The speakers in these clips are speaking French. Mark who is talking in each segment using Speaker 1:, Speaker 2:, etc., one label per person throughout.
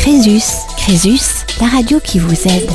Speaker 1: Crésus, la radio qui vous aide.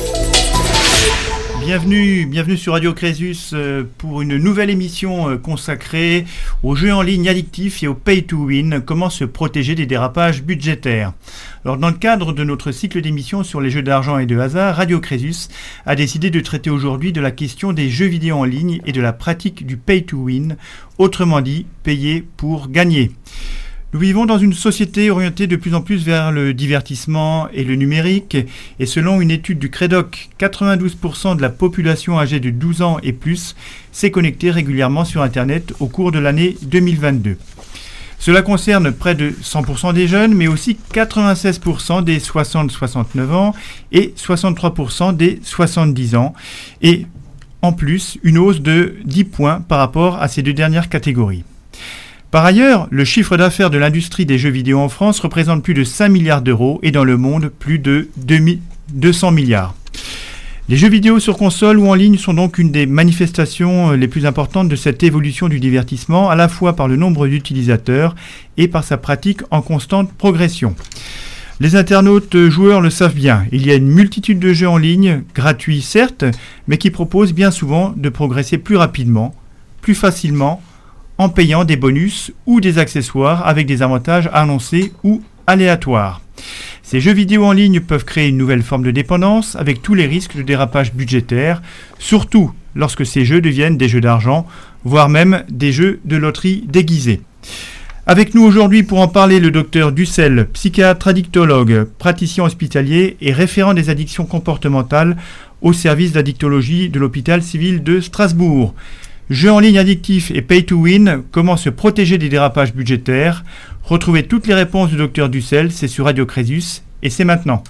Speaker 2: Bienvenue sur Radio Crésus pour une nouvelle émission consacrée aux jeux en ligne addictifs et au pay to win, comment se protéger des dérapages budgétaires. Alors, dans le cadre de notre cycle d'émissions sur les jeux d'argent et de hasard, Radio Crésus a décidé de traiter aujourd'hui de la question des jeux vidéo en ligne et de la pratique du pay to win, autrement dit, payer pour gagner. Nous vivons dans une société orientée de plus en plus vers le divertissement et le numérique, et selon une étude du Crédoc, 92% de la population âgée de 12 ans et plus s'est connectée régulièrement sur Internet au cours de l'année 2022. Cela concerne près de 100% des jeunes, mais aussi 96% des 60-69 ans et 63% des 70 ans, et en plus une hausse de 10 points par rapport à ces deux dernières catégories. Par ailleurs, le chiffre d'affaires de l'industrie des jeux vidéo en France représente plus de 5 milliards d'euros et dans le monde plus de 200 milliards. Les jeux vidéo sur console ou en ligne sont donc une des manifestations les plus importantes de cette évolution du divertissement, à la fois par le nombre d'utilisateurs et par sa pratique en constante progression. Les internautes joueurs le savent bien, il y a une multitude de jeux en ligne, gratuits certes, mais qui proposent bien souvent de progresser plus rapidement, plus facilement, en payant des bonus ou des accessoires avec des avantages annoncés ou aléatoires. Ces jeux vidéo en ligne peuvent créer une nouvelle forme de dépendance avec tous les risques de dérapage budgétaire, surtout lorsque ces jeux deviennent des jeux d'argent, voire même des jeux de loterie déguisés. Avec nous aujourd'hui pour en parler, le docteur Dussel, psychiatre addictologue, praticien hospitalier et référent des addictions comportementales au service d'addictologie de l'hôpital civil de Strasbourg. Jeux en ligne addictifs et pay to win, comment se protéger des dérapages budgétaires. Retrouvez toutes les réponses du docteur Dussel, c'est sur Radio Crésus et c'est maintenant.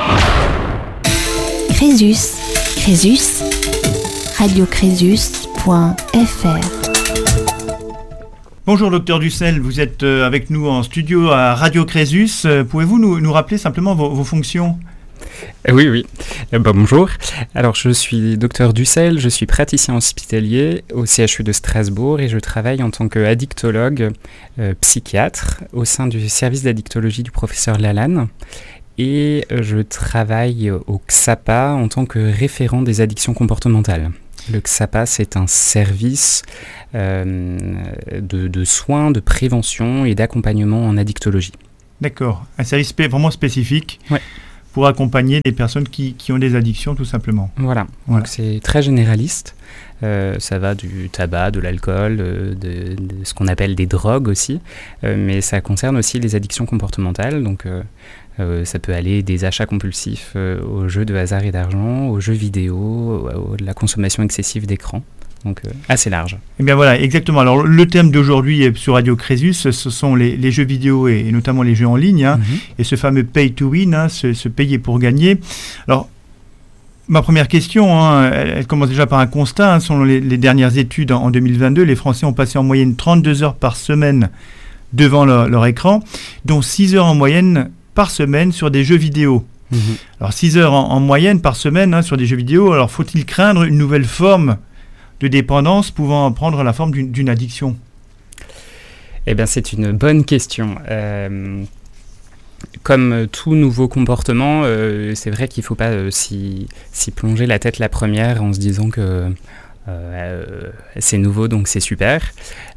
Speaker 1: Crésus, radiocrésus.fr.
Speaker 2: Bonjour docteur Dussel, vous êtes avec nous en studio à Radio Crésus. Pouvez-vous nous rappeler simplement vos fonctions ?
Speaker 3: Oui. Bonjour. Alors, je suis docteur Dussel, je suis praticien hospitalier au CHU de Strasbourg et je travaille en tant qu'addictologue psychiatre au sein du service d'addictologie du professeur Lalanne. Et je travaille au XAPA en tant que référent des addictions comportementales. Le XAPA, c'est un service de soins, de prévention et d'accompagnement en addictologie. D'accord,
Speaker 2: un service vraiment spécifique. Ouais. Pour accompagner les personnes qui ont des addictions, tout simplement. Voilà.
Speaker 3: Donc c'est très généraliste. Ça va du tabac, de l'alcool, de ce qu'on appelle des drogues aussi. Mais ça concerne aussi les addictions comportementales. Donc ça peut aller des achats compulsifs aux jeux de hasard et d'argent, aux jeux vidéo, de la consommation excessive d'écran. Donc assez large.
Speaker 2: Eh bien voilà, exactement. Alors le thème d'aujourd'hui sur Radio Crésus, ce sont les jeux vidéo et notamment les jeux en ligne, et ce fameux pay to win, se payer pour gagner. Alors ma première question, elle commence déjà par un constat. Selon les dernières études en 2022, les Français ont passé en moyenne 32 heures par semaine devant leur écran, dont 6 heures en moyenne par semaine sur des jeux vidéo. Alors 6 heures en moyenne par semaine sur des jeux vidéo, alors faut-il craindre une nouvelle forme de dépendance pouvant prendre la forme d'une addiction ?
Speaker 3: Eh bien, c'est une bonne question. Comme tout nouveau comportement, c'est vrai qu'il ne faut pas s'y plonger la tête la première en se disant que c'est nouveau, donc c'est super.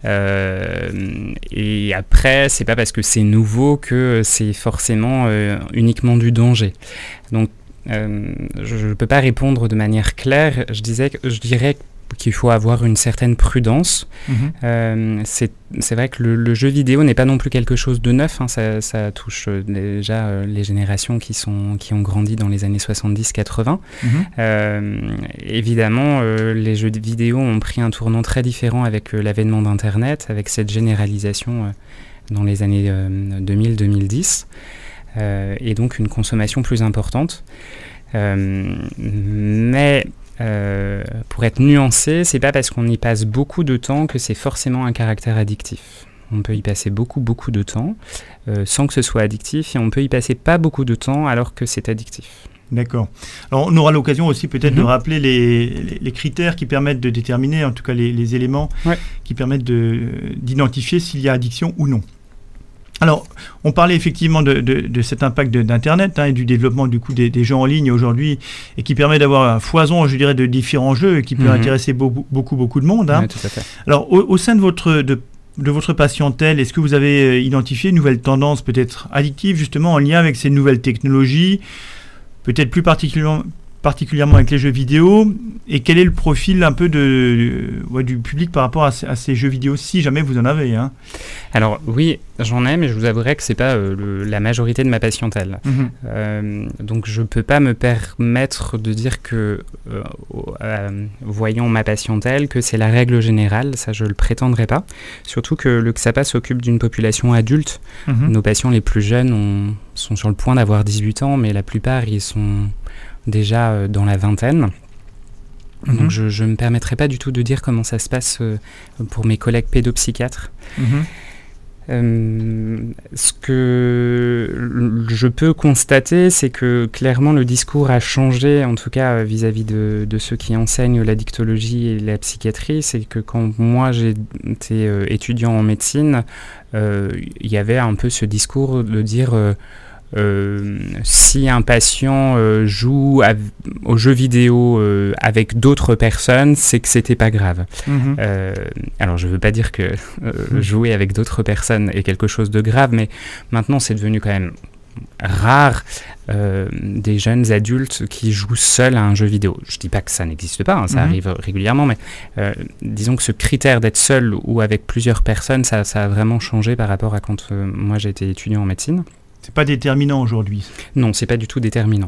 Speaker 3: Et après, c'est pas parce que c'est nouveau que c'est forcément uniquement du danger. Donc, je ne peux pas répondre de manière claire. Je dirais qu'il faut avoir une certaine prudence. C'est vrai que le jeu vidéo n'est pas non plus quelque chose de neuf, ça touche déjà les générations qui ont grandi dans les années 70-80. Évidemment, les jeux vidéo ont pris un tournant très différent avec l'avènement d'Internet, avec cette généralisation dans les années 2000-2010, et donc une consommation plus importante. Mais pour être nuancé, c'est pas parce qu'on y passe beaucoup de temps que c'est forcément un caractère addictif. On peut y passer beaucoup de temps sans que ce soit addictif, et on peut y passer pas beaucoup de temps alors que c'est addictif.
Speaker 2: D'accord. Alors on aura l'occasion aussi peut-être de rappeler les critères qui permettent de déterminer, en tout cas les éléments qui permettent d'identifier s'il y a addiction ou non. Alors, on parlait effectivement de cet impact d'Internet et du développement du coup des jeux en ligne aujourd'hui et qui permet d'avoir un foison, je dirais, de différents jeux qui peut intéresser beaucoup de monde.
Speaker 3: Oui, tout à fait.
Speaker 2: Alors, au sein de votre patientèle, est-ce que vous avez identifié une nouvelle tendance peut-être addictive justement en lien avec ces nouvelles technologies, peut-être plus particulièrement avec les jeux vidéo, et quel est le profil un peu du public par rapport à ces jeux vidéo, si jamais vous en avez hein?
Speaker 3: Alors oui, j'en ai, mais je vous avouerai que c'est pas la majorité de ma patientèle. Donc je peux pas me permettre de dire que, voyant ma patientèle, que c'est la règle générale, ça je le prétendrai pas. Surtout que le XAPA s'occupe d'une population adulte. Nos patients les plus jeunes sont sur le point d'avoir 18 ans, mais la plupart ils sont déjà dans la vingtaine. Donc je ne me permettrai pas du tout de dire comment ça se passe pour mes collègues pédopsychiatres. Ce que je peux constater, c'est que clairement le discours a changé, en tout cas vis-à-vis de ceux qui enseignent la dictologie et la psychiatrie. C'est que quand moi j'étais étudiant en médecine, il y avait un peu ce discours de dire... si un patient joue aux jeux vidéo avec d'autres personnes, c'est que c'était pas grave. Alors je veux pas dire que jouer avec d'autres personnes est quelque chose de grave, mais maintenant c'est devenu quand même rare des jeunes adultes qui jouent seuls à un jeu vidéo. Je dis pas que ça n'existe pas, hein, ça arrive régulièrement, mais disons que ce critère d'être seul ou avec plusieurs personnes, ça a vraiment changé par rapport à quand moi j'étais étudiant en médecine.
Speaker 2: C'est pas déterminant aujourd'hui.
Speaker 3: Non, c'est pas du tout déterminant.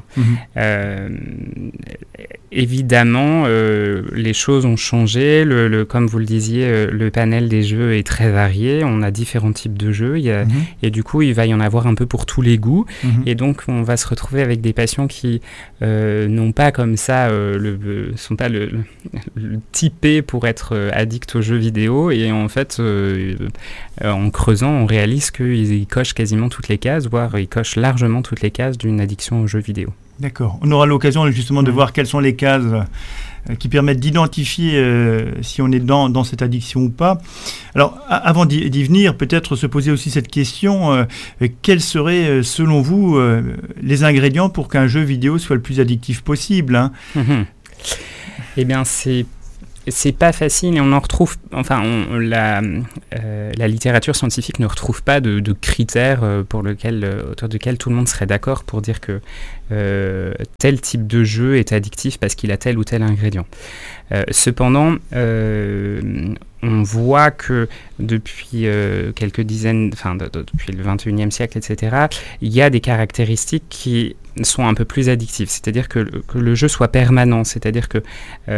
Speaker 3: Évidemment, les choses ont changé. Comme vous le disiez, le panel des jeux est très varié. On a différents types de jeux. Et du coup, il va y en avoir un peu pour tous les goûts. Et donc, on va se retrouver avec des patients qui n'ont pas comme ça, sont pas le typé pour être addicts aux jeux vidéo. Et en fait, en creusant, on réalise qu'ils cochent quasiment toutes les cases, voire ils cochent largement toutes les cases d'une addiction aux jeux vidéo.
Speaker 2: D'accord. On aura l'occasion justement de voir quelles sont les cases qui permettent d'identifier si on est dans cette addiction ou pas. Alors, avant d'y venir, peut-être se poser aussi cette question, quels seraient, selon vous, les ingrédients pour qu'un jeu vidéo soit le plus addictif possible hein
Speaker 3: Eh bien, c'est pas facile et on en retrouve, enfin la littérature scientifique ne retrouve pas de critères autour desquels tout le monde serait d'accord pour dire que tel type de jeu est addictif parce qu'il a tel ou tel ingrédient. Cependant, on voit que depuis quelques dizaines, depuis le 21e siècle, etc., il y a des caractéristiques qui sont un peu plus addictives, c'est-à-dire que le jeu soit permanent, c'est-à-dire que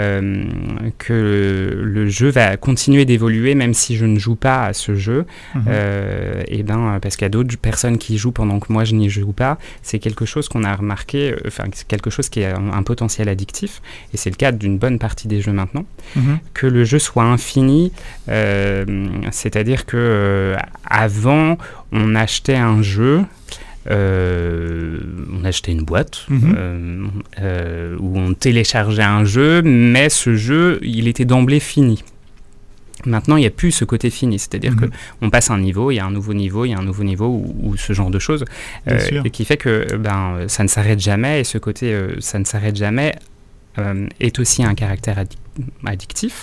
Speaker 3: le jeu va continuer d'évoluer même si je ne joue pas à ce jeu, parce qu'il y a d'autres personnes qui jouent pendant que moi je n'y joue pas. C'est quelque chose qu'on a remarqué, c'est quelque chose qui a un potentiel addictif, et c'est le cas d'une bonne partie des jeux maintenant, que le jeu soit infini, c'est-à-dire que avant on achetait un jeu, on achetait une boîte où on téléchargeait un jeu, mais ce jeu, il était d'emblée fini. Maintenant, il n'y a plus ce côté fini, c'est-à-dire qu'on passe un niveau, il y a un nouveau niveau, il y a un nouveau niveau, ou ce genre de choses, et qui fait que ça ne s'arrête jamais, et ce côté ça ne s'arrête jamais est aussi un caractère addictif.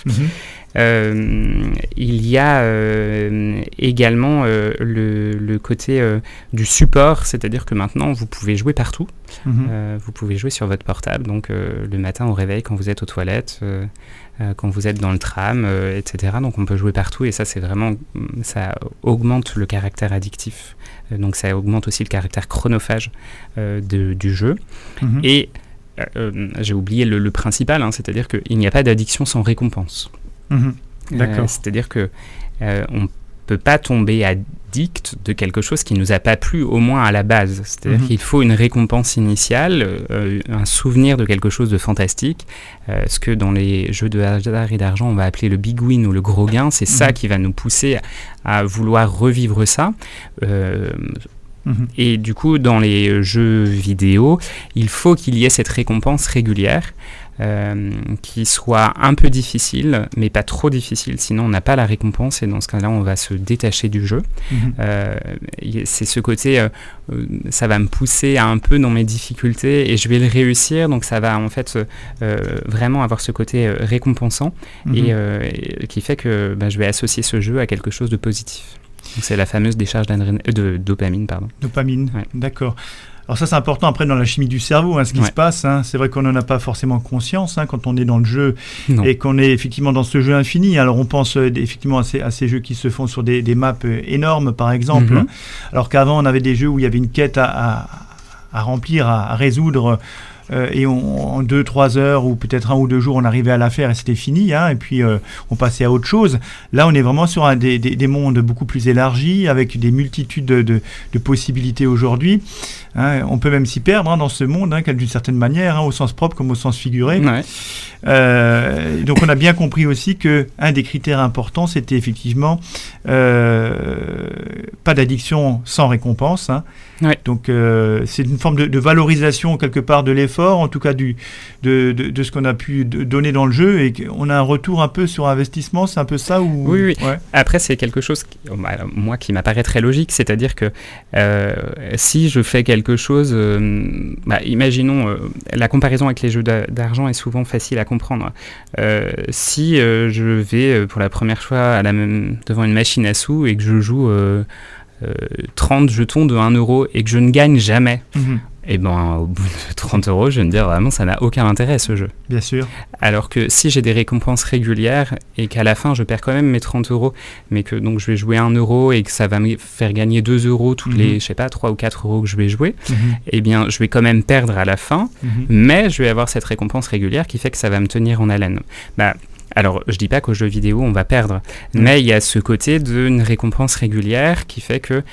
Speaker 3: Il y a également le côté du support, c'est-à-dire que maintenant vous pouvez jouer partout, vous pouvez jouer sur votre portable, donc le matin au réveil, quand vous êtes aux toilettes, quand vous êtes dans le tram, etc. Donc on peut jouer partout, et ça c'est vraiment, ça augmente le caractère addictif, donc ça augmente aussi le caractère chronophage du jeu. Et j'ai oublié le principal, c'est-à-dire qu'il n'y a pas d'addiction sans récompense.
Speaker 2: D'accord.
Speaker 3: C'est-à-dire que on ne peut pas tomber addict de quelque chose qui ne nous a pas plu, au moins à la base. C'est-à-dire qu'il faut une récompense initiale, un souvenir de quelque chose de fantastique. Ce que dans les jeux de hasard et d'argent, on va appeler le big win ou le gros gain, c'est ça qui va nous pousser à vouloir revivre ça. Et du coup, dans les jeux vidéo, il faut qu'il y ait cette récompense régulière qui soit un peu difficile, mais pas trop difficile, sinon on n'a pas la récompense et dans ce cas-là, on va se détacher du jeu. C'est ce côté, ça va me pousser un peu dans mes difficultés et je vais le réussir, donc ça va en fait vraiment avoir ce côté récompensant et qui fait que je vais associer ce jeu à quelque chose de positif. Donc, c'est la fameuse décharge de dopamine.
Speaker 2: Dopamine,
Speaker 3: ouais.
Speaker 2: D'accord. Alors ça, c'est important après dans la chimie du cerveau, ce qui se passe. C'est vrai qu'on n'en a pas forcément conscience quand on est dans le jeu et qu'on est effectivement dans ce jeu infini. Alors on pense effectivement à ces jeux qui se font sur des maps énormes, par exemple. Alors qu'avant, on avait des jeux où il y avait une quête à remplir, à résoudre. Et en 2-3 heures ou peut-être 1 ou 2 jours on arrivait à la faire et c'était fini et puis on passait à autre chose. Là on est vraiment sur des mondes beaucoup plus élargis avec des multitudes de possibilités aujourd'hui. On peut même s'y perdre dans ce monde d'une certaine manière, au sens propre comme au sens figuré. Donc on a bien compris aussi qu'un des critères importants c'était effectivement pas d'addiction sans récompense. Donc c'est une forme de valorisation quelque part de l'effort, en tout cas de ce qu'on a pu donner dans le jeu et qu'on a un retour un peu sur investissement, c'est un peu ça ou...
Speaker 3: Oui. Ouais. Après c'est quelque chose moi qui m'apparaît très logique, c'est-à-dire que si je fais quelque chose, imaginons la comparaison avec les jeux d'argent est souvent facile à comprendre. Si je vais pour la première fois devant une machine à sous et que je joue 30 jetons de 1 euro et que je ne gagne jamais, et au bout de 30 euros, je vais me dire vraiment ça n'a aucun intérêt ce jeu.
Speaker 2: Bien sûr.
Speaker 3: Alors que si j'ai des récompenses régulières et qu'à la fin je perds quand même mes 30 euros, mais que donc je vais jouer 1 euro et que ça va me faire gagner 2 euros toutes les, 3 ou 4 euros que je vais jouer, eh bien je vais quand même perdre à la fin, mais je vais avoir cette récompense régulière qui fait que ça va me tenir en haleine. Alors, je dis pas qu'aux jeux vidéo, on va perdre, mais il y a ce côté d'une récompense régulière qui fait que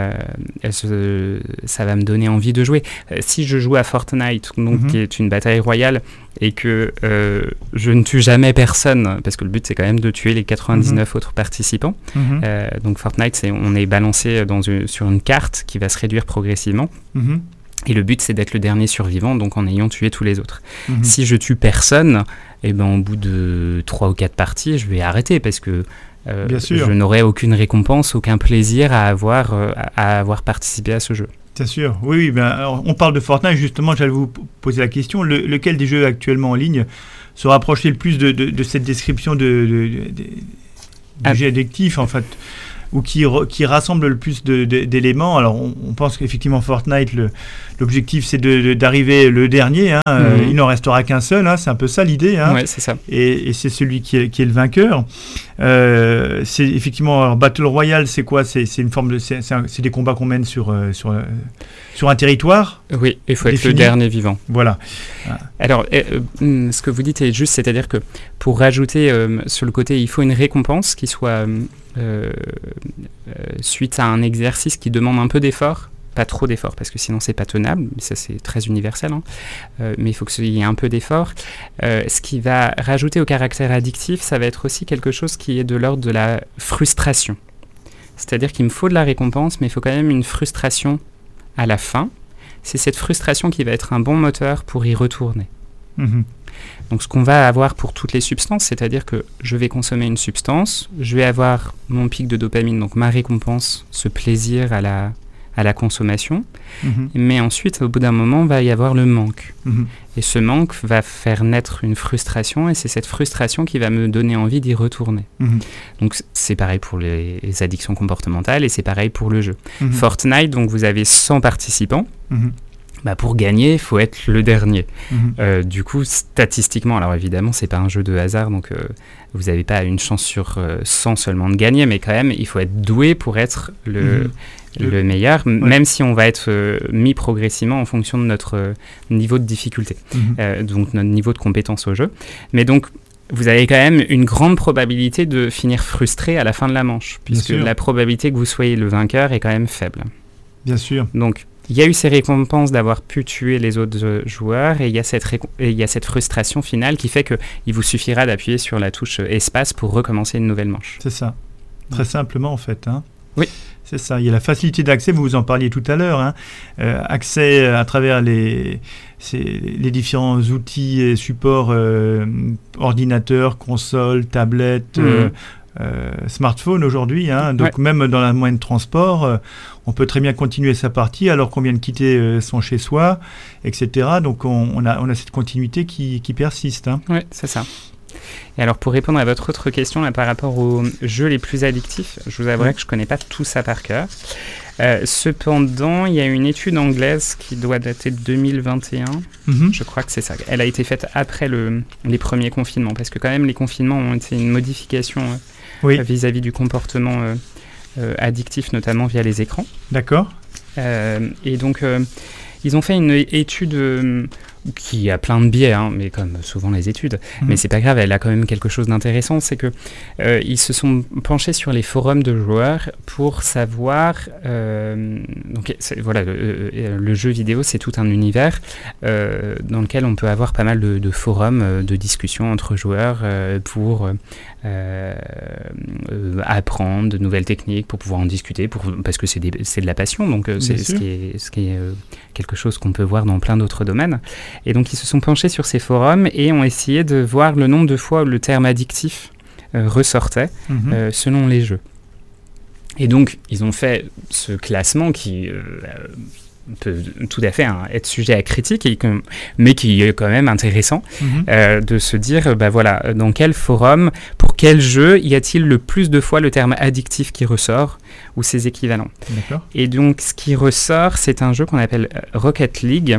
Speaker 3: ça va me donner envie de jouer. Si je joue à Fortnite, donc, qui est une bataille royale, et que je ne tue jamais personne, parce que le but c'est quand même de tuer les 99 autres participants, donc Fortnite, on est balancé sur une carte qui va se réduire progressivement. Et le but, c'est d'être le dernier survivant, donc en ayant tué tous les autres. Si je tue personne, au bout de 3 ou 4 parties, je vais arrêter parce que je n'aurai aucune récompense, aucun plaisir à avoir participé à ce jeu.
Speaker 2: Bien sûr, oui. Alors, on parle de Fortnite, justement, j'allais vous poser la question. Lequel des jeux actuellement en ligne se rapproche le plus de cette description du jeu addictif, en fait, ou qui rassemble le plus d'éléments. Alors on pense qu'effectivement Fortnite, l'objectif c'est d'arriver le dernier, il n'en restera qu'un seul, c'est un peu ça l'idée,
Speaker 3: ouais, c'est ça.
Speaker 2: Et c'est celui qui est le vainqueur. C'est effectivement, alors, Battle Royale, c'est quoi? C'est une forme c'est des combats qu'on mène sur un territoire.
Speaker 3: Oui, il faut être le dernier vivant.
Speaker 2: Voilà.
Speaker 3: Alors, ce que vous dites est juste, c'est-à-dire que pour rajouter sur le côté, il faut une récompense qui soit suite à un exercice qui demande un peu d'effort, pas trop d'effort parce que sinon c'est pas tenable, ça c'est très universel, mais il faut qu'il y ait un peu d'effort. Ce qui va rajouter au caractère addictif, ça va être aussi quelque chose qui est de l'ordre de la frustration. C'est-à-dire qu'il me faut de la récompense, mais il faut quand même une frustration à la fin. C'est cette frustration qui va être un bon moteur pour y retourner. Donc ce qu'on va avoir pour toutes les substances, c'est-à-dire que je vais consommer une substance, je vais avoir mon pic de dopamine, donc ma récompense, ce plaisir à la consommation, mais ensuite au bout d'un moment va y avoir le manque. Et ce manque va faire naître une frustration et c'est cette frustration qui va me donner envie d'y retourner. Donc c'est pareil pour les addictions comportementales et c'est pareil pour le jeu. Fortnite, donc vous avez 100 participants. Pour gagner, il faut être le dernier. Du coup, statistiquement, alors évidemment, c'est pas un jeu de hasard, donc vous n'avez pas une chance sur 100 seulement de gagner, mais quand même, il faut être doué pour être le meilleur, même si on va être mis progressivement en fonction de notre niveau de difficulté, donc notre niveau de compétence au jeu. Mais donc, vous avez quand même une grande probabilité de finir frustré à la fin de la manche, puisque la probabilité que vous soyez le vainqueur est quand même faible. Bien sûr. Donc, il y a eu ces récompenses d'avoir pu tuer les autres joueurs et il y a cette frustration finale qui fait qu'il vous suffira d'appuyer sur la touche espace pour recommencer une nouvelle manche.
Speaker 2: C'est ça. Très simplement en fait.
Speaker 3: Oui.
Speaker 2: C'est ça, il y a la facilité d'accès, vous en parliez tout à l'heure, hein. Accès à travers les différents outils et supports, ordinateurs, consoles, tablettes, smartphones aujourd'hui, hein. Donc même dans la moyenne de transport, on peut très bien continuer sa partie alors qu'on vient de quitter son chez-soi, etc. Donc on a cette continuité qui persiste, hein.
Speaker 3: Oui, c'est ça. Et alors pour répondre à votre autre question là, par rapport aux jeux les plus addictifs, je vous avouerai que je ne connais pas tout ça par cœur. Cependant, il y a une étude anglaise qui doit dater de 2021, je crois que c'est ça. Elle a été faite après les premiers confinements, parce que quand même les confinements ont été une modification vis-à-vis du comportement addictif, notamment via les écrans.
Speaker 2: D'accord.
Speaker 3: Et donc ils ont fait une étude qui a plein de biais, hein, mais comme souvent les études, mais c'est pas grave, elle a quand même quelque chose d'intéressant, c'est que ils se sont penchés sur les forums de joueurs pour savoir, donc le jeu vidéo c'est tout un univers dans lequel on peut avoir pas mal de forums de discussions entre joueurs pour apprendre de nouvelles techniques, pour pouvoir en discuter, parce que c'est de la passion, donc c'est ce qui est quelque chose qu'on peut voir dans plein d'autres domaines. Et donc ils se sont penchés sur ces forums et ont essayé de voir le nombre de fois où le terme addictif ressortait selon les jeux. Et donc ils ont fait ce classement qui peut tout à fait être sujet à critique, mais qui est quand même intéressant de se dire, dans quel forum, pour quel jeu y a-t-il le plus de fois le terme addictif qui ressort, ou ses équivalents.
Speaker 2: D'accord.
Speaker 3: Et donc ce qui ressort, c'est un jeu qu'on appelle Rocket League,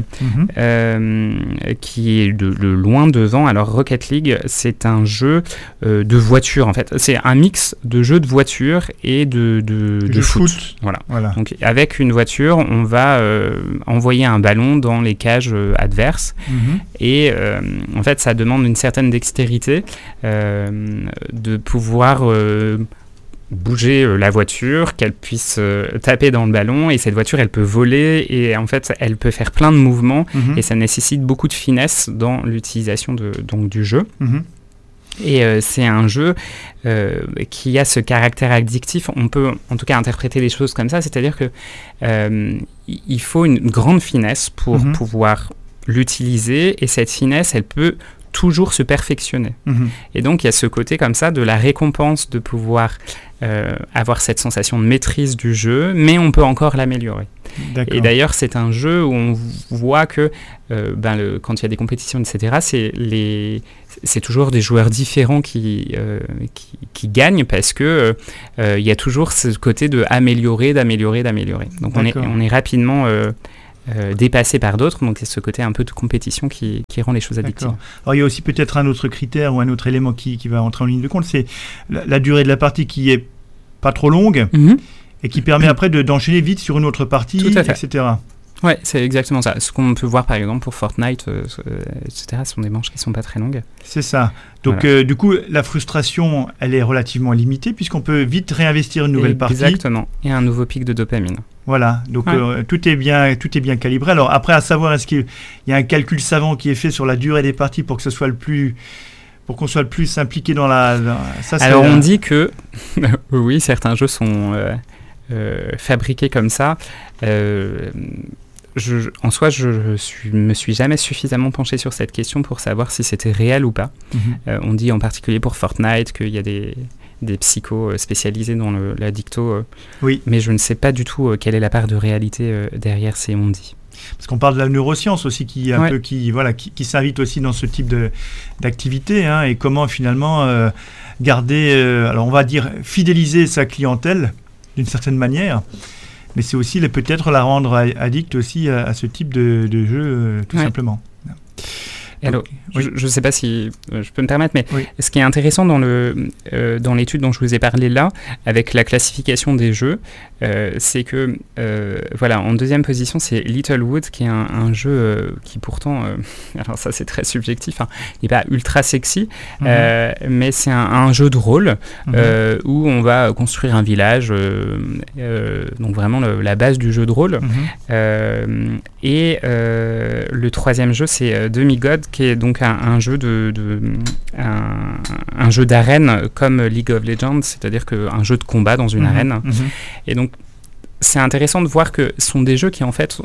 Speaker 3: qui est de loin devant. Alors Rocket League, c'est un jeu de voiture en fait. C'est un mix de jeux de voiture et de foot. Voilà. Donc avec une voiture, on va envoyer un ballon dans les cages adverses et en fait ça demande une certaine dextérité de pouvoir bouger la voiture, qu'elle puisse taper dans le ballon, et cette voiture elle peut voler et en fait elle peut faire plein de mouvements et ça nécessite beaucoup de finesse dans l'utilisation du jeu. Et c'est un jeu qui a ce caractère addictif. On peut en tout cas interpréter les choses comme ça, c'est-à-dire que il faut une grande finesse pour pouvoir l'utiliser, et cette finesse elle peut toujours se perfectionner. Et donc il y a ce côté comme ça de la récompense de pouvoir avoir cette sensation de maîtrise du jeu, mais on peut encore l'améliorer. Et d'ailleurs c'est un jeu où on voit que quand il y a des compétitions, etc., c'est toujours des joueurs différents qui gagnent, parce que il y a toujours ce côté de d'améliorer. Donc on est rapidement dépassé par d'autres, donc c'est ce côté un peu de compétition qui rend les choses addictives.
Speaker 2: Alors il y a aussi peut-être un autre critère ou un autre élément qui va entrer en ligne de compte, c'est la durée de la partie qui est pas trop longue et qui permet après d'enchaîner vite sur une autre partie, etc.
Speaker 3: Ouais, c'est exactement ça. Ce qu'on peut voir par exemple pour Fortnite, etc., ce sont des manches qui ne sont pas très longues.
Speaker 2: C'est ça. Donc du coup, la frustration, elle est relativement limitée puisqu'on peut vite réinvestir une nouvelle partie.
Speaker 3: Exactement. Et un nouveau pic de dopamine.
Speaker 2: Voilà. Donc tout est bien calibré. Alors après, à savoir, est-ce qu'il y a un calcul savant qui est fait sur la durée des parties pour que ce soit pour qu'on soit le plus impliqué dans ça.
Speaker 3: Alors on dit que oui, certains jeux sont fabriqués comme ça. En soi, me suis jamais suffisamment penché sur cette question pour savoir si c'était réel ou pas. On dit en particulier pour Fortnite qu'il y a des psychos spécialisés dans l'addicto, mais je ne sais pas du tout quelle est la part de réalité derrière ces on-dit.
Speaker 2: Parce qu'on parle de la neuroscience aussi qui s'invite aussi dans ce type d'activité, hein, et comment finalement garder, alors on va dire fidéliser sa clientèle d'une certaine manière. Mais c'est aussi peut-être la rendre addict aussi à ce type de jeu, tout simplement.
Speaker 3: Alors, je ne sais pas si je peux me permettre, mais ce qui est intéressant dans l'étude dont je vous ai parlé là, avec la classification des jeux, c'est que, en deuxième position, c'est Littlewood, qui est un jeu qui pourtant, alors ça c'est très subjectif, hein, il n'est pas ultra sexy, mais c'est un jeu de rôle où on va construire un village, donc vraiment la base du jeu de rôle. Et le troisième jeu, c'est Demigod, qui est donc un jeu un jeu d'arène comme League of Legends, c'est-à-dire un jeu de combat dans une arène. Et donc, c'est intéressant de voir que ce sont des jeux qui, en fait,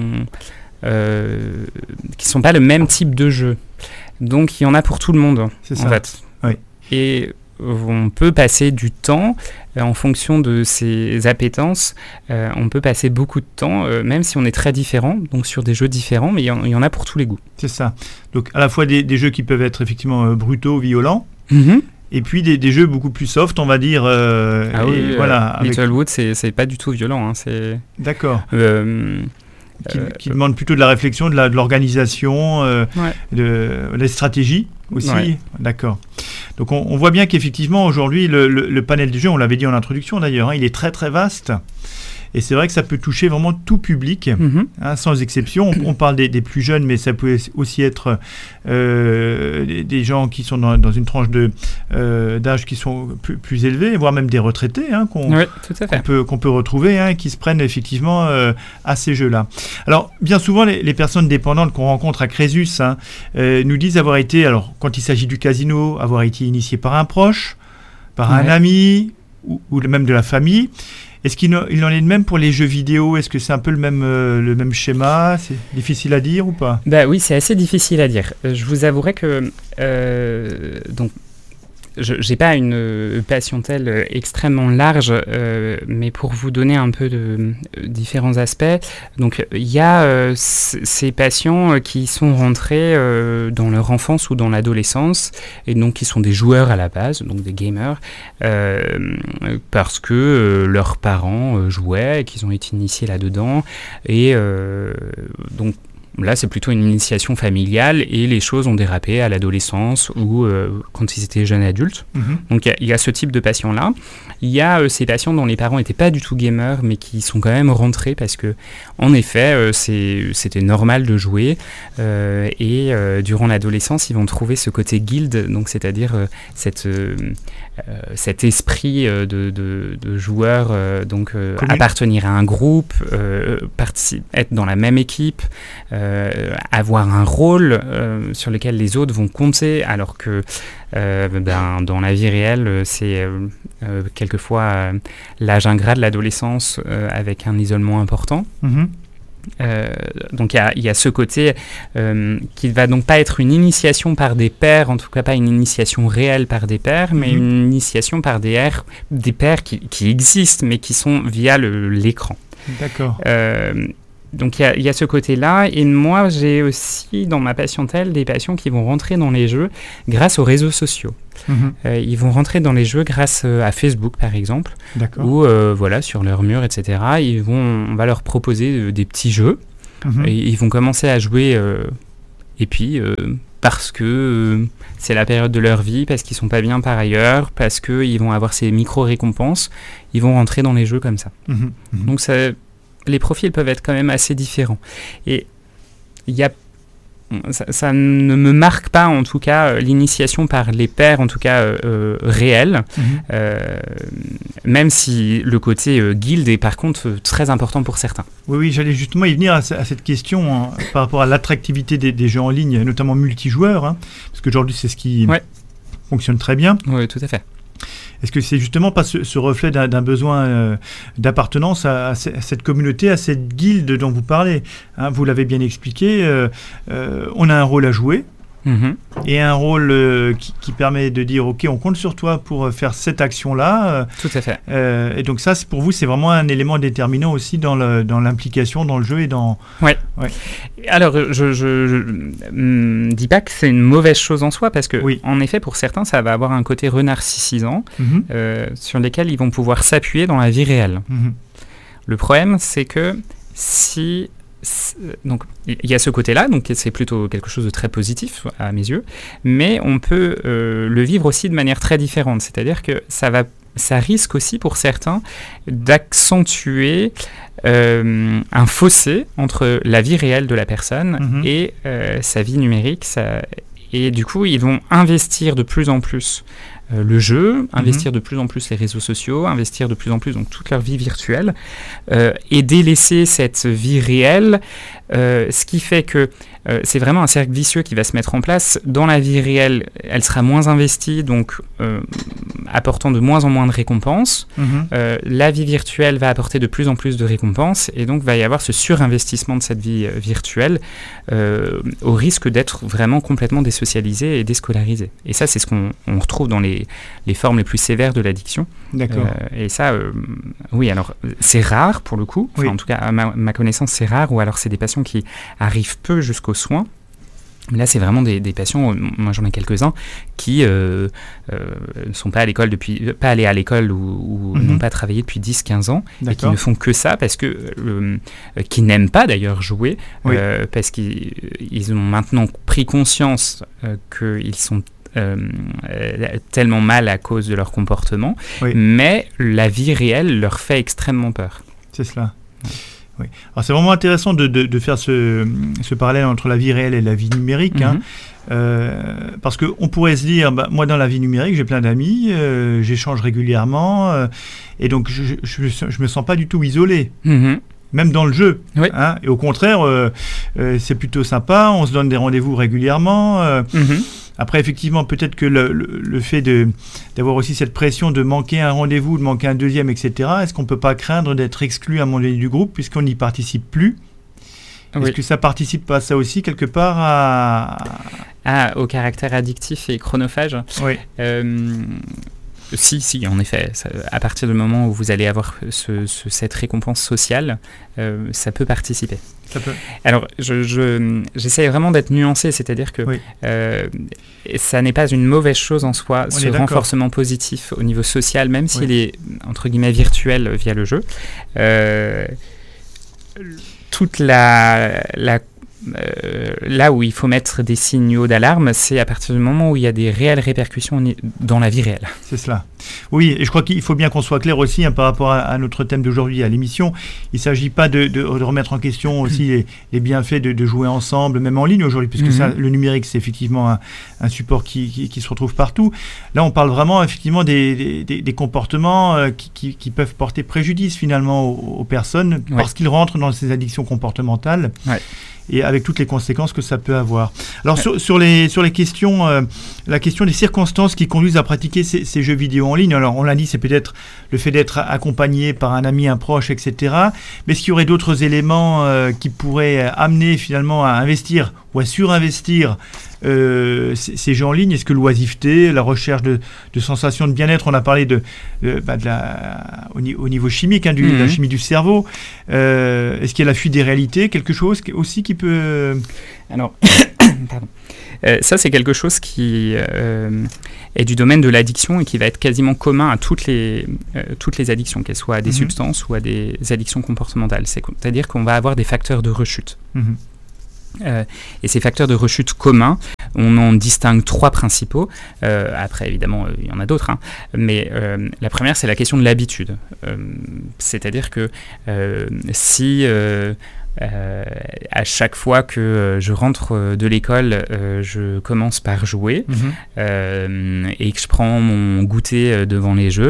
Speaker 3: qui sont pas le même type de jeu. Donc, il y en a pour tout le monde, en fait.
Speaker 2: Oui.
Speaker 3: Et on peut passer du temps en fonction de ses appétences. On peut passer beaucoup de temps, même si on est très différent, donc sur des jeux différents, mais il y en a pour tous les goûts.
Speaker 2: C'est ça. Donc, à la fois des jeux qui peuvent être effectivement brutaux, violents, et puis des jeux beaucoup plus soft, on va dire.
Speaker 3: Voilà. Littlewood, c'est pas du tout violent. C'est...
Speaker 2: D'accord. Qui demande plutôt de la réflexion, de l'organisation, de la stratégie aussi. Ouais. D'accord. Donc on voit bien qu'effectivement aujourd'hui le panel des jeux, on l'avait dit en introduction d'ailleurs, il est très très vaste. Et c'est vrai que ça peut toucher vraiment tout public, sans exception. On parle des plus jeunes, mais ça peut aussi être des gens qui sont dans une tranche d'âge qui sont plus élevés, voire même des retraités qu'on peut retrouver, qui se prennent effectivement à ces jeux-là. Alors, bien souvent, les personnes dépendantes qu'on rencontre à Crésus nous disent avoir été, alors quand il s'agit du casino, avoir été initiés par un proche, par un ami ou même de la famille. Est-ce qu'il en est de même pour les jeux vidéo ? Est-ce que c'est un peu le même schéma ? C'est difficile à dire ou pas ?
Speaker 3: Oui, c'est assez difficile à dire. Je vous avouerai que je n'ai pas une patientèle extrêmement large, mais pour vous donner un peu de différents aspects, donc il y a ces patients qui sont rentrés dans leur enfance ou dans l'adolescence, et donc qui sont des joueurs à la base, donc des gamers, parce que leurs parents jouaient et qu'ils ont été initiés là-dedans, et donc là, c'est plutôt une initiation familiale et les choses ont dérapé à l'adolescence ou quand ils étaient jeunes adultes. Donc, il y a ce type de patients-là. Il y a ces patients dont les parents n'étaient pas du tout gamers, mais qui sont quand même rentrés parce que, en effet, c'était normal de jouer. Et durant l'adolescence, ils vont trouver ce côté guild, donc c'est-à-dire cet esprit de joueur, appartenir à un groupe, être dans la même équipe, avoir un rôle sur lequel les autres vont compter, alors que dans la vie réelle, c'est quelquefois l'âge ingrat de l'adolescence avec un isolement important. Donc il y a ce côté qui ne va donc pas être une initiation par des pairs, en tout cas pas une initiation réelle par des pairs, mais une initiation par des pairs qui existent, mais qui sont via l'écran.
Speaker 2: D'accord.
Speaker 3: Donc il y a ce côté-là, et moi j'ai aussi dans ma patientèle des patients qui vont rentrer dans les jeux grâce aux réseaux sociaux. Ils vont rentrer dans les jeux grâce à Facebook par exemple, ou sur leur mur, etc. On va leur proposer des petits jeux, et ils vont commencer à jouer, et puis parce que c'est la période de leur vie, parce qu'ils sont pas bien par ailleurs, parce qu'ils vont avoir ces micro-récompenses, ils vont rentrer dans les jeux comme ça. Donc les profils peuvent être quand même assez différents. Et ça ne me marque pas, en tout cas, l'initiation par les pairs, en tout cas réelle, même si le côté guild est par contre très important pour certains.
Speaker 2: Oui, j'allais justement y venir à cette question par rapport à l'attractivité des jeux en ligne, notamment multijoueurs, parce qu'aujourd'hui c'est ce qui fonctionne très bien.
Speaker 3: Oui, tout à fait.
Speaker 2: Est-ce que c'est justement pas ce reflet d'un besoin d'appartenance à cette communauté, à cette guilde dont vous parlez, vous l'avez bien expliqué, on a un rôle à jouer, et un rôle qui permet de dire ok, on compte sur toi pour faire cette action-là.
Speaker 3: Tout à fait.
Speaker 2: Et donc ça, pour vous, c'est vraiment un élément déterminant aussi dans l'implication dans le jeu et dans...
Speaker 3: Ouais. Alors, je dis pas que c'est une mauvaise chose en soi, parce que en effet, pour certains, ça va avoir un côté renarcissisant sur lesquels ils vont pouvoir s'appuyer dans la vie réelle. Le problème, c'est que donc il y a ce côté-là, donc c'est plutôt quelque chose de très positif à mes yeux, mais on peut le vivre aussi de manière très différente, c'est-à-dire que ça risque aussi pour certains d'accentuer un fossé entre la vie réelle de la personne et sa vie numérique, et du coup ils vont investir de plus en plus le jeu, investir de plus en plus les réseaux sociaux, investir de plus en plus donc toute leur vie virtuelle, et délaisser cette vie réelle, ce qui fait que c'est vraiment un cercle vicieux qui va se mettre en place. Dans la vie réelle, elle sera moins investie, donc apportant de moins en moins de récompenses. La vie virtuelle va apporter de plus en plus de récompenses, et donc va y avoir ce surinvestissement de cette vie virtuelle au risque d'être vraiment complètement désocialisé et déscolarisé. Et ça, c'est ce qu'on retrouve dans les formes les plus sévères de l'addiction.
Speaker 2: D'accord.
Speaker 3: Et ça, oui, alors c'est rare pour le coup, enfin, en tout cas à ma connaissance c'est rare, ou alors c'est des patients qui arrivent peu jusqu'aux soins. Mais là, c'est vraiment des patients, moi j'en ai quelques-uns, qui ne sont pas allés à l'école ou n'ont pas travaillé depuis 10-15 ans, et qui ne font que ça parce que, qui n'aiment pas d'ailleurs jouer, parce qu'ils ont maintenant pris conscience qu'ils sont tellement mal à cause de leur comportement, mais la vie réelle leur fait extrêmement peur.
Speaker 2: C'est cela. Oui. Alors c'est vraiment intéressant de faire ce parallèle entre la vie réelle et la vie numérique, parce qu'on pourrait se dire, moi dans la vie numérique j'ai plein d'amis, j'échange régulièrement, et donc je me sens pas du tout isolé. Même dans le jeu, et au contraire, c'est plutôt sympa, on se donne des rendez-vous régulièrement. Après, effectivement, peut-être que le fait d'avoir aussi cette pression de manquer un rendez-vous, de manquer un deuxième, etc., est-ce qu'on ne peut pas craindre d'être exclu à un moment donné du groupe puisqu'on n'y participe plus ? Est-ce que ça participe pas, ça aussi, quelque part
Speaker 3: au caractère addictif et chronophage ?
Speaker 2: Oui.
Speaker 3: Si, en effet. À partir du moment où vous allez avoir cette récompense sociale, ça peut participer.
Speaker 2: Ça peut.
Speaker 3: Alors, j'essaie vraiment d'être nuancé, c'est-à-dire que ça n'est pas une mauvaise chose en soi, ce renforcement positif au niveau social, même s'il est, entre guillemets, virtuel via le jeu. Toute là où il faut mettre des signaux d'alarme, c'est à partir du moment où il y a des réelles répercussions dans la vie réelle.
Speaker 2: C'est cela. Oui, et je crois qu'il faut bien qu'on soit clair aussi par rapport à notre thème d'aujourd'hui, à l'émission. Il ne s'agit pas de remettre en question aussi les bienfaits de jouer ensemble, même en ligne aujourd'hui, puisque ça, le numérique, c'est effectivement un support qui se retrouve partout. Là, on parle vraiment effectivement des comportements qui peuvent porter préjudice finalement aux personnes parce qu'ils rentrent dans ces addictions comportementales. Et avec toutes les conséquences que ça peut avoir. Alors sur les questions, la question des circonstances qui conduisent à pratiquer ces jeux vidéo en ligne, alors on l'a dit, c'est peut-être le fait d'être accompagné par un ami, un proche, etc. Mais est-ce qu'il y aurait d'autres éléments qui pourraient amener finalement à investir ou à surinvestir ces jeux en ligne? Est-ce que l'oisiveté, la recherche de sensations de bien-être, on a parlé au niveau chimique, de la chimie du cerveau, est-ce qu'il y a la fuite des réalités, quelque chose aussi qui peut...
Speaker 3: Alors, pardon. Ça, c'est quelque chose qui est du domaine de l'addiction et qui va être quasiment commun à toutes les addictions, qu'elles soient à des substances ou à des addictions comportementales. C'est-à-dire qu'on va avoir des facteurs de rechute. Et ces facteurs de rechute communs, on en distingue 3 principaux. Après, évidemment, il y en a d'autres. Mais la première, c'est la question de l'habitude. C'est-à-dire que si... à chaque fois que je rentre de l'école, je commence par jouer et que je prends mon goûter devant les jeux,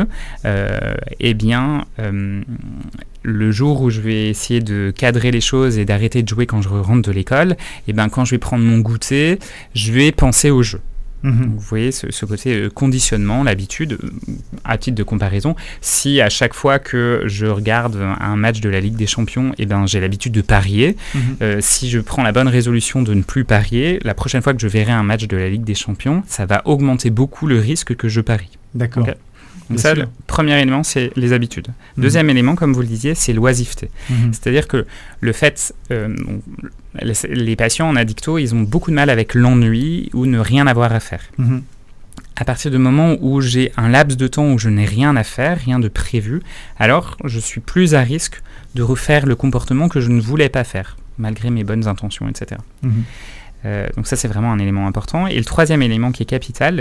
Speaker 3: le jour où je vais essayer de cadrer les choses et d'arrêter de jouer quand je rentre de l'école, quand je vais prendre mon goûter, je vais penser au jeu. Donc, vous voyez ce côté conditionnement, l'habitude. À titre de comparaison, si à chaque fois que je regarde un match de la Ligue des Champions, j'ai l'habitude de parier, si je prends la bonne résolution de ne plus parier, la prochaine fois que je verrai un match de la Ligue des Champions, ça va augmenter beaucoup le risque que je parie.
Speaker 2: D'accord.
Speaker 3: Okay. Donc ça, le premier élément, c'est les habitudes. Deuxième élément, comme vous le disiez, c'est l'oisiveté. C'est-à-dire que le fait... les patients en addicto, ils ont beaucoup de mal avec l'ennui ou ne rien avoir à faire. À partir du moment où j'ai un laps de temps où je n'ai rien à faire, rien de prévu, alors je suis plus à risque de refaire le comportement que je ne voulais pas faire, malgré mes bonnes intentions, etc. Donc ça, c'est vraiment un élément important. Et le troisième élément qui est capital,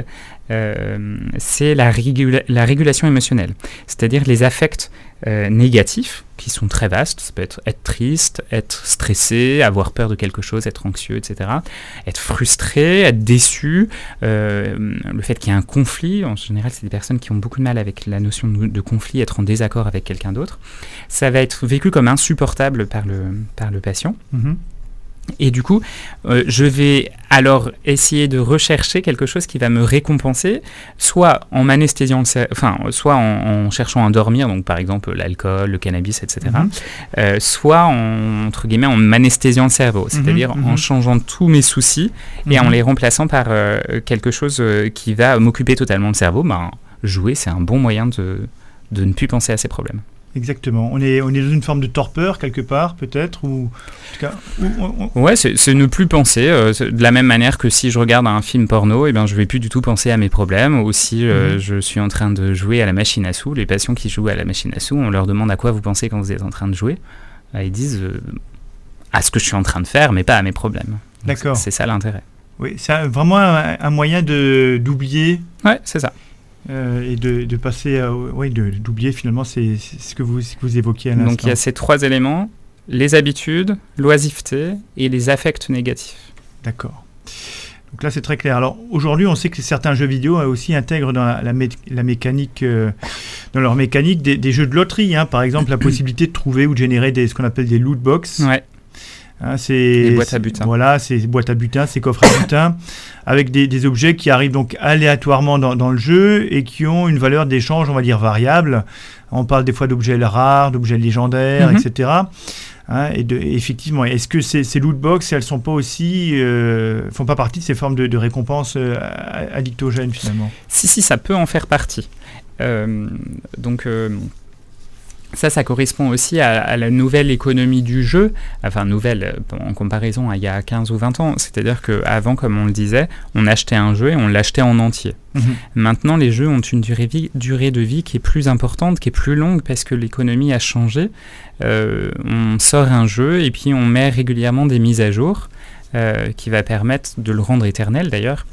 Speaker 3: c'est la régulation émotionnelle, c'est-à-dire les affects négatifs, qui sont très vastes. Ça peut être triste, être stressé, avoir peur de quelque chose, être anxieux, etc. Être frustré, être déçu, le fait qu'il y ait un conflit. En général, c'est des personnes qui ont beaucoup de mal avec la notion de conflit, être en désaccord avec quelqu'un d'autre. Ça va être vécu comme insupportable par le patient. Et du coup, je vais alors essayer de rechercher quelque chose qui va me récompenser, soit en m'anesthésiant soit en cherchant à dormir, donc par exemple l'alcool, le cannabis, etc. Soit entre guillemets en m'anesthésiant le cerveau, c'est-à-dire en changeant tous mes soucis et en les remplaçant par quelque chose qui va m'occuper totalement le cerveau. Jouer, c'est un bon moyen de ne plus penser à ces problèmes.
Speaker 2: Exactement. On est dans une forme de torpeur quelque part, peut-être, ou en tout cas.
Speaker 3: Ouais, c'est ne plus penser. De la même manière que si je regarde un film porno, je vais plus du tout penser à mes problèmes. Ou si je suis en train de jouer à la machine à sous, les patients qui jouent à la machine à sous, on leur demande à quoi vous pensez quand vous êtes en train de jouer. Ils disent à ce que je suis en train de faire, mais pas à mes problèmes. Donc,
Speaker 2: d'accord.
Speaker 3: C'est ça l'intérêt.
Speaker 2: Oui, c'est vraiment un moyen d'oublier.
Speaker 3: Ouais, c'est ça.
Speaker 2: Et de passer, d'oublier finalement, c'est ce que vous évoquiez à l'instant.
Speaker 3: Donc il y a ces trois éléments, les habitudes, l'oisiveté et les affects négatifs.
Speaker 2: D'accord. Donc là c'est très clair. Alors aujourd'hui on sait que certains jeux vidéo aussi intègrent dans la mécanique, dans leur mécanique des jeux de loterie, par exemple la possibilité de trouver ou de générer ce qu'on appelle des loot box.
Speaker 3: Ouais.
Speaker 2: C'est
Speaker 3: boîtes à butin.
Speaker 2: Voilà, c'est boîtes à butin, c'est coffres à butin, avec des objets qui arrivent donc aléatoirement dans le jeu et qui ont une valeur d'échange, on va dire, variable. On parle des fois d'objets rares, d'objets légendaires, etc. Et effectivement, est-ce que ces loot box, elles sont pas aussi, font pas partie de ces formes de récompenses addictogènes finalement? Si,
Speaker 3: ça peut en faire partie. Ça correspond aussi à la nouvelle économie du jeu, enfin nouvelle en comparaison à il y a 15 ou 20 ans. C'est-à-dire qu'avant, comme on le disait, on achetait un jeu et on l'achetait en entier. Maintenant, les jeux ont une durée de vie qui est plus importante, qui est plus longue parce que l'économie a changé. On sort un jeu et puis on met régulièrement des mises à jour qui va permettre de le rendre éternel d'ailleurs.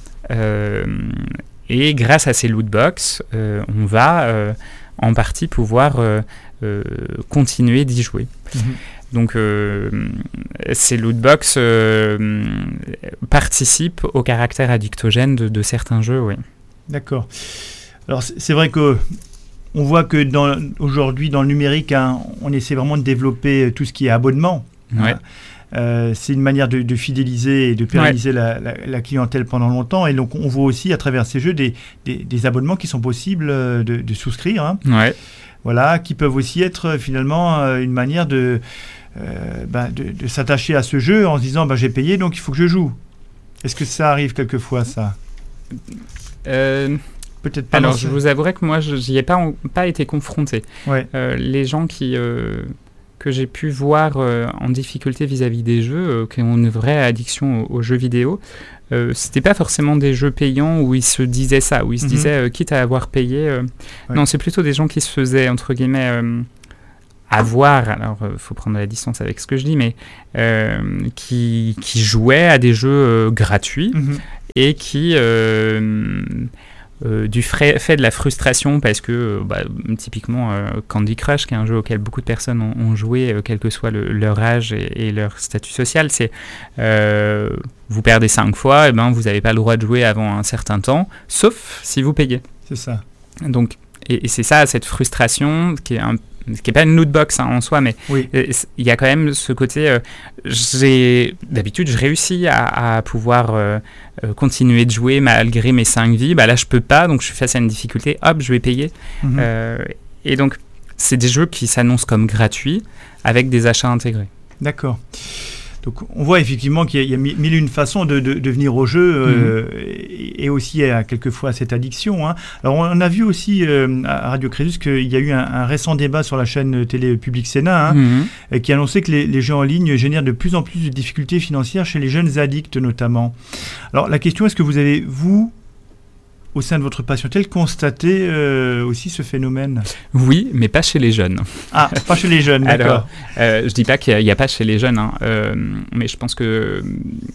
Speaker 3: Et grâce à ces loot box, on va en partie pouvoir continuer d'y jouer. Donc ces lootbox participent au caractère addictogène de certains jeux, oui. D'accord. Alors c'est vrai que on voit que aujourd'hui dans le numérique, on essaie vraiment de développer tout ce qui est abonnement. Ouais. C'est une manière de fidéliser et de pérenniser la clientèle pendant longtemps. Et donc on voit aussi à travers ces jeux des abonnements qui sont possibles de souscrire. Ouais. Voilà, qui peuvent aussi être finalement une manière de s'attacher à ce jeu en se disant j'ai payé donc il faut que je joue. Est-ce que ça arrive quelquefois ça? Peut-être pas. Alors je vous avouerai que moi j'y ai pas été confronté. Ouais. Les gens que j'ai pu voir en difficulté vis-à-vis des jeux, qui ont une vraie addiction aux jeux vidéo, c'était pas forcément des jeux payants où ils se disaient ça, où ils se disaient quitte à avoir payé. Non, c'est plutôt des gens qui se faisaient entre guillemets avoir. Alors, faut prendre la distance avec ce que je dis, mais qui jouaient à des jeux gratuits et qui du fait de la frustration parce que typiquement Candy Crush, qui est un jeu auquel beaucoup de personnes ont joué, quel que soit leur âge et leur statut social, c'est vous perdez 5 fois, vous n'avez pas le droit de jouer avant un certain temps, sauf si vous payez. C'est ça. Donc, et c'est ça, cette frustration qui est pas une lootbox en soi, mais il y a quand même ce côté. D'habitude, je réussis à pouvoir continuer de jouer malgré mes 5 vies. Là, je peux pas, donc je suis face à une difficulté. Hop, je vais payer. Et donc, c'est des jeux qui s'annoncent comme gratuits avec des achats intégrés. D'accord. Donc, on voit effectivement qu'il y a mille et une façons de venir au jeu et aussi quelquefois cette addiction. Alors, on a vu aussi à Radio Crésus qu'il y a eu un récent débat sur la chaîne télé Public Sénat qui annonçait que les jeux en ligne génèrent de plus en plus de difficultés financières chez les jeunes addicts notamment. Alors, la question, est-ce que vous avez, au sein de votre patientèle, constaté aussi ce phénomène? Oui, mais pas chez les jeunes. Ah, pas chez les jeunes, d'accord. Alors, je dis pas qu'il n'y a pas chez les jeunes, mais je pense que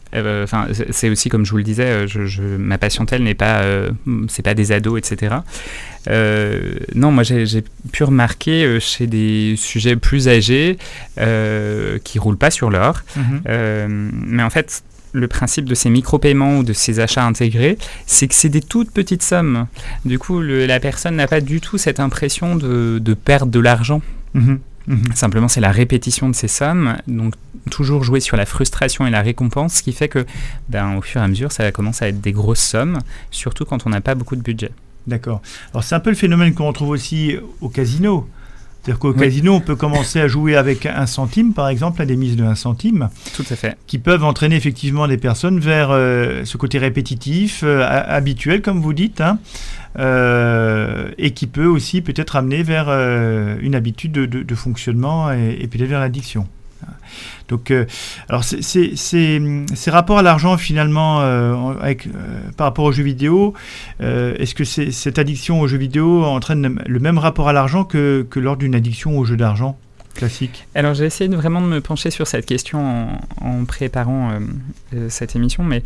Speaker 3: c'est aussi comme je vous le disais, ma patientèle n'est pas, c'est pas des ados, etc. Non, moi j'ai pu remarquer chez des sujets plus âgés qui roulent pas sur l'or, mais en fait le principe de ces micro-paiements ou de ces achats intégrés, c'est que c'est des toutes petites sommes. Du coup, la personne n'a pas du tout cette impression de perdre de l'argent. Simplement, c'est la répétition de ces sommes, donc toujours jouer sur la frustration et la récompense, ce qui fait que, au fur et à mesure, ça commence à être des grosses sommes, surtout quand on n'a pas beaucoup de budget.
Speaker 2: D'accord. Alors, c'est un peu le phénomène qu'on retrouve aussi au casino. C'est-à-dire qu'au casino, on peut commencer à jouer avec 1 centime, par exemple, à des mises de 1 centime.
Speaker 3: Tout à fait.
Speaker 2: Qui peuvent entraîner effectivement des personnes vers ce côté répétitif, habituel, comme vous dites, et qui peut aussi peut-être amener vers une habitude de fonctionnement et peut-être vers l'addiction. Donc, alors ces rapports à l'argent finalement, par rapport aux jeux vidéo, est-ce que cette addiction aux jeux vidéo entraîne le même rapport à l'argent que lors d'une addiction aux jeux d'argent classique? Alors
Speaker 3: j'ai essayé vraiment de me pencher sur cette question en préparant cette émission, mais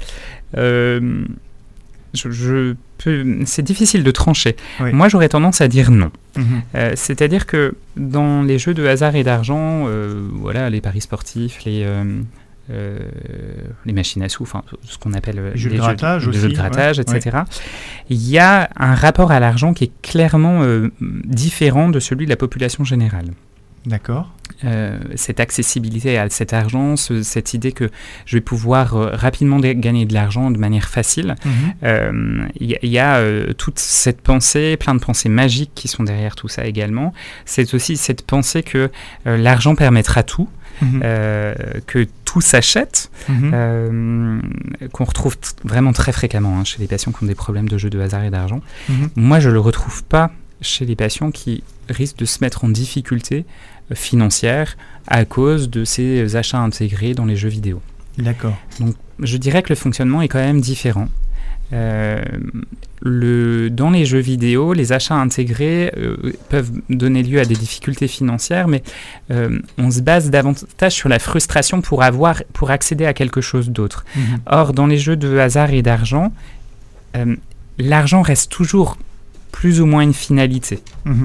Speaker 3: c'est difficile de trancher. Oui. Moi, j'aurais tendance à dire non. C'est-à-dire que dans les jeux de hasard et d'argent, les paris sportifs, les machines à sous, ce qu'on appelle les jeux de grattage, etc. Il y a un rapport à l'argent qui est clairement différent de celui de la population générale.
Speaker 2: D'accord.
Speaker 3: Cette accessibilité à cet argent, cette idée que je vais pouvoir rapidement gagner de l'argent de manière facile, il y a toute cette pensée, plein de pensées magiques qui sont derrière tout ça également. C'est aussi cette pensée que l'argent permettra tout, que tout s'achète, qu'on retrouve vraiment très fréquemment chez les patients qui ont des problèmes de jeux de hasard et d'argent. Moi, je ne le retrouve pas chez les patients qui risquent de se mettre en difficulté financière à cause de ces achats intégrés dans les jeux vidéo.
Speaker 2: D'accord.
Speaker 3: Donc, je dirais que le fonctionnement est quand même différent. Dans les jeux vidéo, les achats intégrés peuvent donner lieu à des difficultés financières, mais on se base davantage sur la frustration pour accéder à quelque chose d'autre. Or, dans les jeux de hasard et d'argent, l'argent reste toujours plus ou moins une finalité.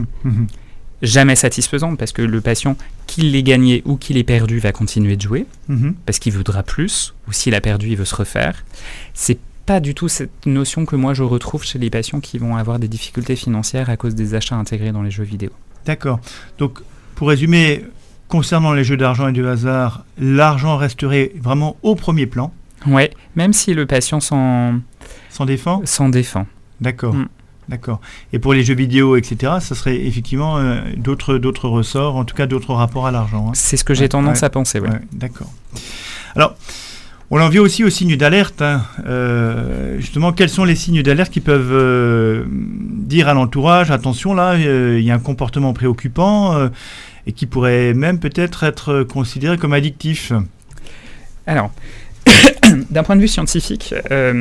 Speaker 3: Jamais satisfaisante, parce que le patient, qu'il l'ait gagné ou qu'il ait perdu, va continuer de jouer, parce qu'il voudra plus, ou s'il a perdu, il veut se refaire. C'est pas du tout cette notion que moi je retrouve chez les patients qui vont avoir des difficultés financières à cause des achats intégrés dans les jeux vidéo.
Speaker 2: D'accord. Donc, pour résumer, concernant les jeux d'argent et de hasard, l'argent resterait vraiment au premier plan.
Speaker 3: Ouais, même si le patient s'en
Speaker 2: défend.
Speaker 3: S'en défend.
Speaker 2: D'accord. D'accord. Et pour les jeux vidéo, etc., ça serait effectivement d'autres ressorts, en tout cas d'autres rapports à l'argent.
Speaker 3: C'est ce que j'ai tendance à penser, oui.
Speaker 2: D'accord. Alors, on en vient aussi aux signes d'alerte. Justement, quels sont les signes d'alerte qui peuvent dire à l'entourage, attention là, il y a un comportement préoccupant et qui pourrait même peut-être être considéré comme addictif?
Speaker 3: Alors, d'un point de vue scientifique,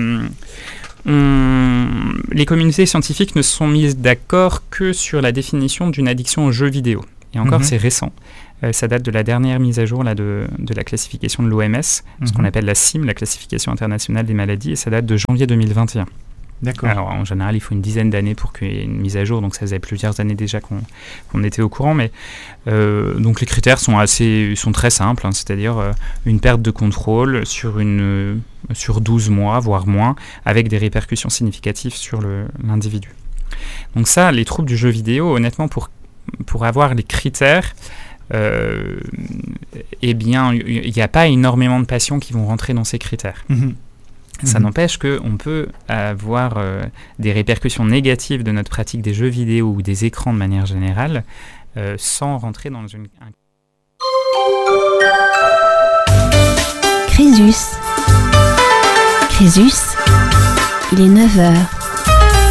Speaker 3: les communautés scientifiques ne se sont mises d'accord que sur la définition d'une addiction aux jeux vidéo. Et encore, c'est récent. Ça date de la dernière mise à jour de la classification de l'OMS, ce qu'on appelle la CIM, la classification internationale des maladies, et ça date de janvier 2021.
Speaker 2: D'accord.
Speaker 3: Alors, en général, il faut une dizaine d'années pour qu'il y ait une mise à jour, donc ça faisait plusieurs années déjà qu'on était au courant, mais donc les critères sont très simples, c'est-à-dire une perte de contrôle sur 12 mois, voire moins, avec des répercussions significatives sur l'individu. Donc ça, les troubles du jeu vidéo, honnêtement, pour avoir les critères, eh bien, il n'y a pas énormément de patients qui vont rentrer dans ces critères. Ça n'empêche qu'on peut avoir des répercussions négatives de notre pratique des jeux vidéo ou des écrans de manière générale sans rentrer dans une...
Speaker 1: Crésus, il est 9h.